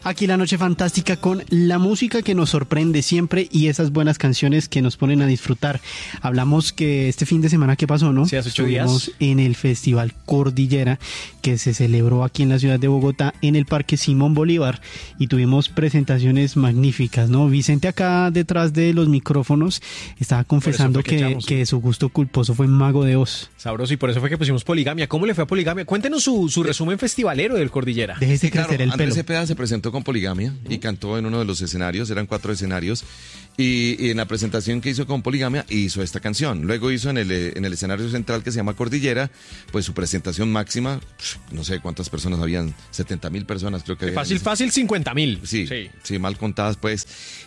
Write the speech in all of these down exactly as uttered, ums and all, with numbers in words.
Aquí la noche fantástica con la música que nos sorprende siempre y esas buenas canciones que nos ponen a disfrutar. Hablamos que este fin de semana que pasó, ¿no? Sí, hace ocho Estuvimos días. en el Festival Cordillera que se celebró aquí en la ciudad de Bogotá en el Parque Simón Bolívar y tuvimos presentaciones magníficas, ¿no? Vicente acá detrás de los micrófonos estaba confesando que que, echamos, que sí. su gusto culposo fue Mago de Oz. Sabroso, y por eso fue que pusimos Poligamia. ¿Cómo le fue a Poligamia? Cuéntenos su, su resumen festivalero del Cordillera. Déjese Sí, claro, crecer el Andrés pelo. Cepeda se presentó con Poligamia y cantó en uno de los escenarios, eran cuatro escenarios, y, y en la presentación que hizo con Poligamia hizo esta canción. Luego hizo en el, en el escenario central que se llama Cordillera, pues su presentación máxima, no sé cuántas personas habían, setenta mil personas creo que había. Fácil, fácil, cincuenta mil. Sí, sí, sí, mal contadas pues.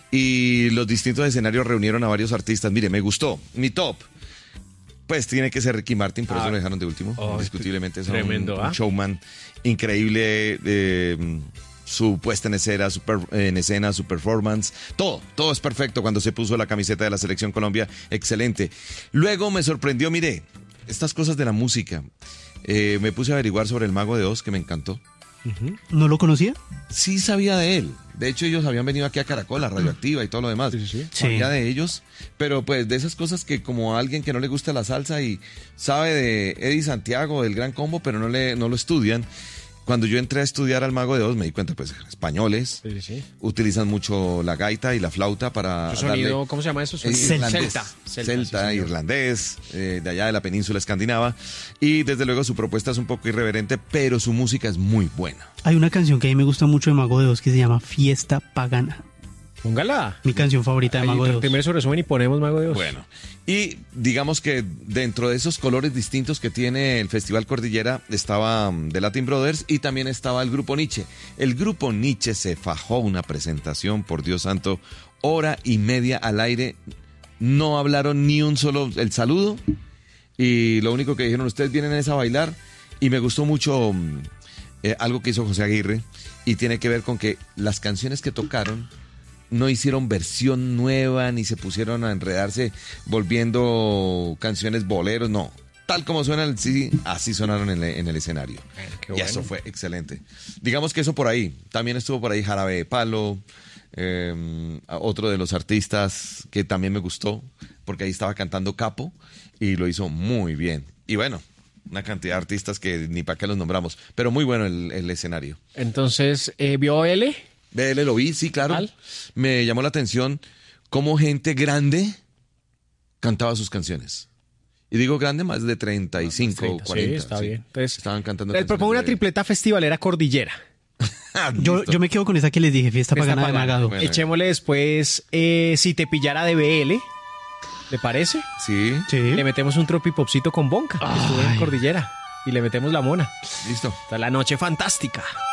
Y los distintos escenarios reunieron a varios artistas. Mire, me gustó. Mi top, pues tiene que ser Ricky Martin, por Ah. eso lo dejaron de último. Oh, Indiscutiblemente es un, tremendo, un ¿ah? showman increíble. eh, su puesta en escena, su, per- en escena, su performance, todo, todo es perfecto. Cuando se puso la camiseta de la Selección Colombia, excelente. Luego me sorprendió, mire, estas cosas de la música. Eh, me puse a averiguar sobre el Mago de Oz, que me encantó. ¿No lo conocía? Sí sabía de él. De hecho, ellos habían venido aquí a Caracol, a Radioactiva y todo lo demás. Sí, sí, sí. Sabía Sí. de ellos, pero pues de esas cosas que como a alguien que no le gusta la salsa y sabe de Eddie Santiago, del Gran Combo, pero no, le, no lo estudian. Cuando yo entré a estudiar al Mago de Oz me di cuenta, pues, españoles Sí, sí, sí. utilizan mucho la gaita y la flauta para Su sonido, darle- ¿cómo se llama eso? Es Sonido- irlandés. Celta. Celta, sí, señor. irlandés, eh, de allá de la península escandinava. Y desde luego su propuesta es un poco irreverente, pero su música es muy buena. Hay una canción que a mí me gusta mucho de Mago de Oz que se llama Fiesta Pagana. Póngala. Mi canción favorita de Ahí, Mago de Oz. primero su resumen y ponemos Mago de Oz. Bueno, y digamos que dentro de esos colores distintos que tiene el Festival Cordillera estaba um, The Latin Brothers y también estaba el Grupo Nietzsche. El Grupo Nietzsche se fajó una presentación, por Dios santo, hora y media al aire. No hablaron ni un solo, el saludo, y lo único que dijeron, ustedes vienen es a bailar, y me gustó mucho um, eh, algo que hizo José Aguirre, y tiene que ver con que las canciones que tocaron no hicieron versión nueva ni se pusieron a enredarse volviendo canciones boleros, no. Tal como suena el C D, así sonaron en, el- en el escenario. Bueno, qué Y bueno. eso fue excelente. Digamos que eso por ahí. También estuvo por ahí Jarabe de Palo, eh, otro de los artistas que también me gustó, porque ahí estaba cantando Capo y lo hizo muy bien. Y bueno, una cantidad de artistas que ni para qué los nombramos, pero muy bueno el, el escenario. Entonces, eh, ¿vio L? B L lo vi, sí, claro. ¿Tal? Me llamó la atención cómo gente grande cantaba sus canciones. Y digo grande, más de treinta y cinco, treinta, cuarenta. sí, está bien. Entonces, estaban cantando Les canciones propongo una de- tripleta festivalera Cordillera. Ah, Yo, listo. yo me quedo con esa que les dije, Fiesta Fiesta Pagana de Pagana. Magado. Bueno. Echémosle después eh, Si te pillara de B L. ¿Le parece? Sí, Sí. Le metemos un tropipopcito con Bonca, que estuvo en Ay. Cordillera. Y le metemos la mona. listo. Hasta la noche fantástica.